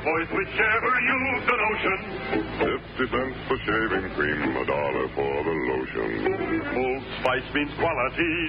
boys, whichever use the notion. 50 cents for shaving cream, $1 for the lotion. Old Spice means quality.